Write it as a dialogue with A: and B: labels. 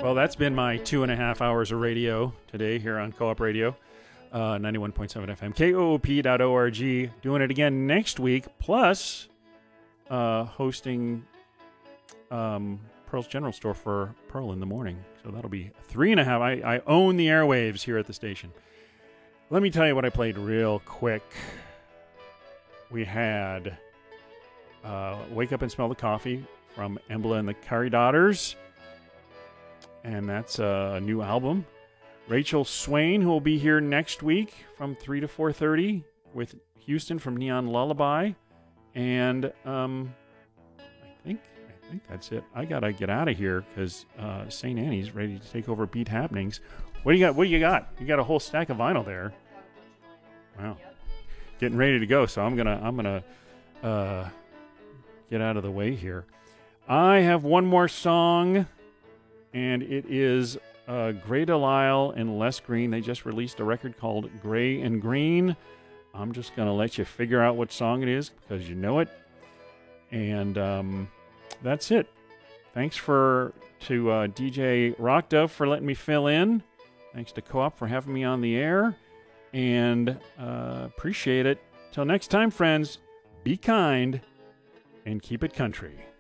A: Well, that's been my 2.5 hours of radio today here on Co-op Radio, 91.7 FM, koop.org. Doing it again next week, plus hosting Pearl's General Store for Pearl in the morning. So that'll be 3.5. I own the airwaves here at the station. Let me tell you what I played real quick. We had Wake Up and Smell the Coffee from Embla and the Carey Daughters. And that's a new album. Rachel Swain, who will be here next week from 3 to 4:30 with Houston from Neon Lullaby. And I think that's it. I got to get out of here because St. Annie's ready to take over Beat Happenings. What do you got? What do you got? You got a whole stack of vinyl there. Wow. Getting ready to go, so I'm gonna get out of the way here. I have one more song. And it is Gray Delisle and Les Green. They just released a record called Gray and Green. I'm just going to let you figure out what song it is because you know it. And that's it. Thanks to DJ Rock Dove for letting me fill in. Thanks to Co-op for having me on the air. And appreciate it. Till next time, friends, be kind and keep it country.